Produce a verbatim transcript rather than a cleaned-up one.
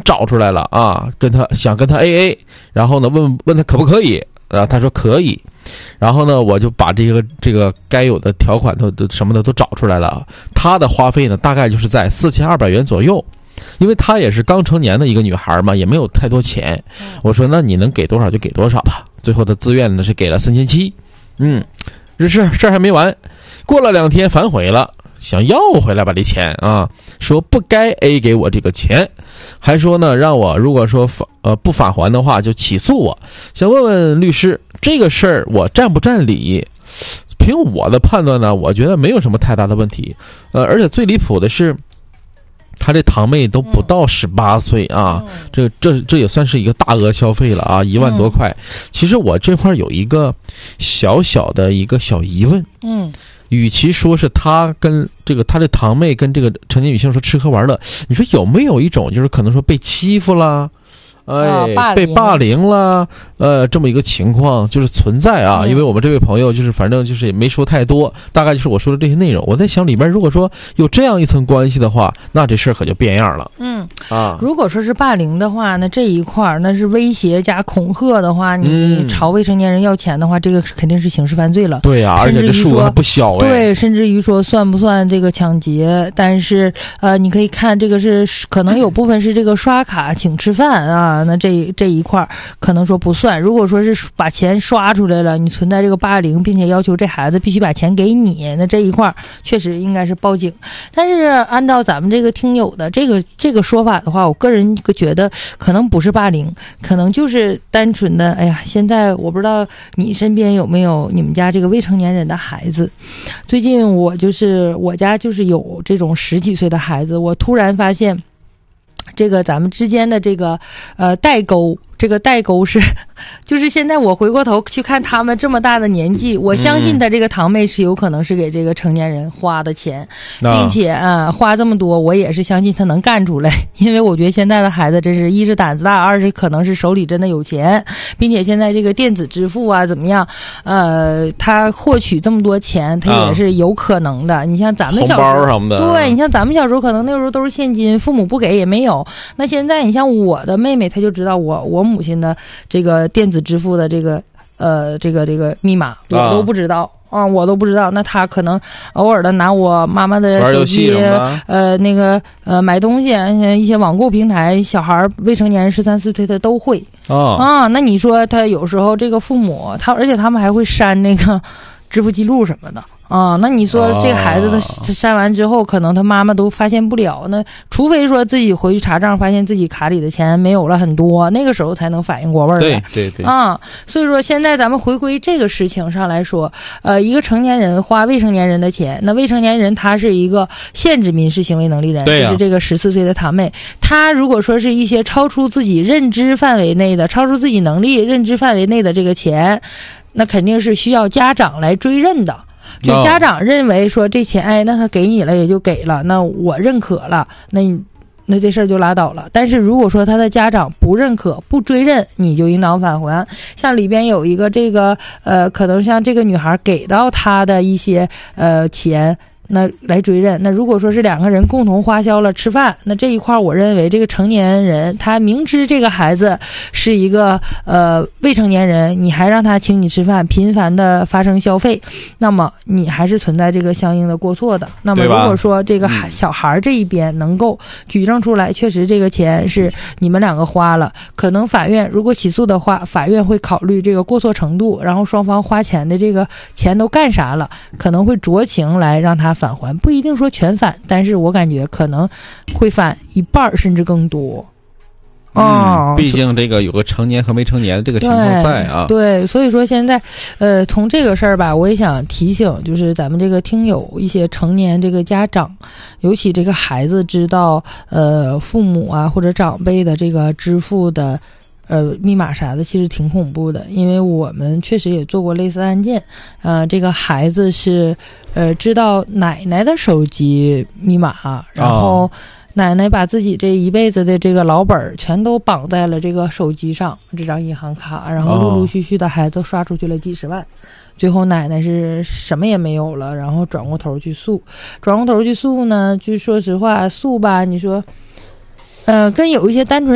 找出来了啊，跟他想跟他 A A， 然后呢问问他可不可以啊，他说可以，然后呢我就把这个这个该有的条款都都什么的都找出来了，他的花费呢大概就是在四千二百元左右。因为她也是刚成年的一个女孩嘛，也没有太多钱，我说那你能给多少就给多少吧。最后的自愿呢是给了三千七，嗯，这事事还没完，过了两天反悔了，想要回来吧这钱啊，说不该 A 给我这个钱，还说呢让我如果说呃不返还的话就起诉我。想问问律师，这个事儿我占不占理？凭我的判断呢，我觉得没有什么太大的问题。呃，而且最离谱的是，他这堂妹都不到十八岁啊， 嗯、 这这这也算是一个大额消费了啊，一万多块。嗯、其实我这块有一个小小的一个小疑问， 嗯， 与其说是他跟这个他的堂妹跟这个成年女性说吃喝玩乐，你说有没有一种就是可能说被欺负啦？哎、 哦， 被霸凌了，呃，这么一个情况就是存在啊。嗯、因为我们这位朋友就是反正就是也没说太多，大概就是我说的这些内容。我在想里边如果说有这样一层关系的话，那这事儿可就变样了。 嗯啊， 如果说是霸凌的话，那这一块那是威胁加恐吓的话，你朝未成年人要钱的话，嗯、这个肯定是刑事犯罪了。 对呀、啊，而且这数额还不小哎。 对，甚至于说算不算这个抢劫？但是呃，你可以看这个是可能有部分是这个刷卡请吃饭啊。那这这一块可能说不算。如果说是把钱刷出来了，你存在这个霸凌，并且要求这孩子必须把钱给你，那这一块确实应该是报警。但是按照咱们这个听友的这个这个说法的话，我个人觉得可能不是霸凌，可能就是单纯的，哎呀，现在我不知道你身边有没有你们家这个未成年人的孩子。最近我就是我家就是有这种十几岁的孩子，我突然发现这个咱们之间的这个呃代沟，这个代沟是就是现在我回过头去看他们这么大的年纪，我相信他这个堂妹是有可能是给这个成年人花的钱， 嗯、 并且啊、呃、花这么多，我也是相信他能干出来。因为我觉得现在的孩子真是一是胆子大，二是可能是手里真的有钱，并且现在这个电子支付啊怎么样，呃他获取这么多钱他也是有可能的。嗯、你像咱们小时候红包什么的， 对，你像咱们小时候可能那时候都是现金，父母不给也没有。那现在你像我的妹妹，她就知道我我母亲的这个电子支付的这个呃这个这个密码我都不知道啊、嗯，我都不知道。那她可能偶尔的拿我妈妈的手机呃那个呃买东西，一些网购平台，小孩未成年人十三四岁他都会啊啊。那你说他有时候这个父母他，而且他们还会删那个支付记录什么的。啊，那你说这个孩子他删完之后，可能他妈妈都发现不了，那除非说自己回去查账，发现自己卡里的钱没有了很多，那个时候才能反应过味儿来。 对对对。 啊，所以说现在咱们回归这个事情上来说，呃，一个成年人花未成年人的钱，那未成年人他是一个限制民事行为能力人， 对呀、啊， 就是这个十四岁的堂妹，他如果说是一些超出自己认知范围内的、超出自己能力认知范围内的这个钱，那肯定是需要家长来追认的。就家长认为说这钱，哎，那他给你了也就给了，那我认可了，那那这事儿就拉倒了。但是如果说他的家长不认可、不追认，你就应当返还。像里边有一个这个呃，可能像这个女孩给到他的一些呃钱。那来追认，那如果说是两个人共同花销了吃饭，那这一块我认为这个成年人他明知这个孩子是一个呃未成年人，你还让他请你吃饭，频繁的发生消费，那么你还是存在这个相应的过错的。那么如果说这个孩小孩这一边能够举证出来，确实这个钱是你们两个花了，可能法院如果起诉的话，法院会考虑这个过错程度，然后双方花钱的这个钱都干啥了，可能会酌情来让他返还，不一定说全返，但是我感觉可能会返一半甚至更多。 嗯，毕竟这个有个成年和未成年这个情况在啊。 对，对，所以说现在，呃，从这个事儿吧，我也想提醒，就是咱们这个听友一些成年这个家长，尤其这个孩子知道，呃，父母啊或者长辈的这个支付的。呃，密码啥的其实挺恐怖的，因为我们确实也做过类似案件。呃，这个孩子是呃知道奶奶的手机密码，然后奶奶把自己这一辈子的这个老本全都绑在了这个手机上，这张银行卡，然后陆陆续续的孩子刷出去了几十万。最后奶奶是什么也没有了，然后转过头去诉，转过头去诉呢，就说实话诉吧，你说，呃，跟有一些单纯。